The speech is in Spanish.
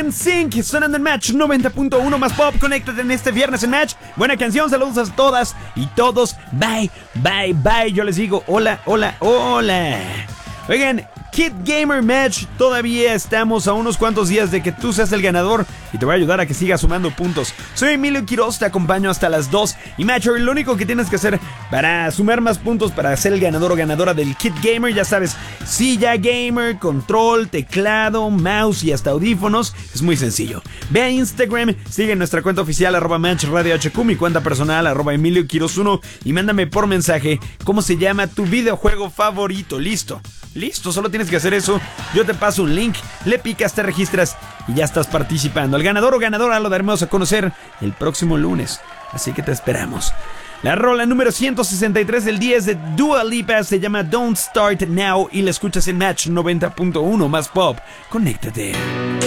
NSYNC sonando en Match 90.1 más pop. Conéctate en este viernes en Match. Buena canción, saludos a todas y todos. Bye, bye, bye. Yo les digo hola, hola, hola. Oigan, Kid Gamer Match, todavía estamos a unos cuantos días de que tú seas el ganador y te voy a ayudar a que sigas sumando puntos. Soy Emilio Quiroz, te acompaño hasta las 2 y Matcher, lo único que tienes que hacer para sumar más puntos, para ser el ganador o ganadora del Kid Gamer, ya sabes, silla gamer, control, teclado, mouse y hasta audífonos, es muy sencillo. Ve a Instagram, sigue nuestra cuenta oficial @MatchRadioHQ, mi cuenta personal @Emilio Quiroz 1 y mándame por mensaje cómo se llama tu videojuego favorito. Listo, solo tienes que hacer eso. Yo te paso un link, le picas, te registras y ya estás participando. El ganador o ganadora lo daremos a conocer el próximo lunes, así que te esperamos. La rola número 163 del día es de Dua Lipa, se llama Don't Start Now y la escuchas en Match 90.1 más pop. Conéctate.